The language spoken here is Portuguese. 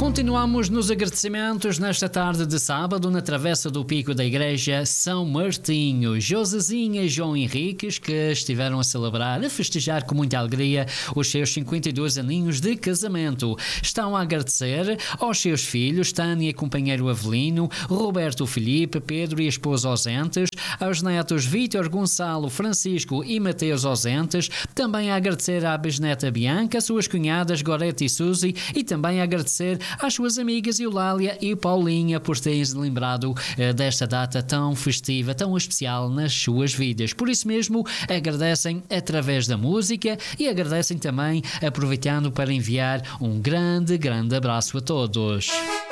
Continuamos nos agradecimentos nesta tarde de sábado na Travessa do Pico da Igreja São Martinho. Josezinha e João Henriques, que estiveram a celebrar, a festejar com muita alegria os seus 52 aninhos de casamento. Estão a agradecer aos seus filhos, Tânia e companheiro Avelino, Roberto Filipe, Pedro e esposa ausentes, aos netos Vítor, Gonçalo, Francisco e Mateus ausentes, também a agradecer à bisneta Bianca, suas cunhadas Gorete e Suzy, e também a agradecer às suas amigas Eulália e Paulinha por terem lembrado desta data tão festiva, tão especial nas suas vidas. Por isso mesmo, agradecem através da música e agradecem também aproveitando para enviar um grande abraço a todos.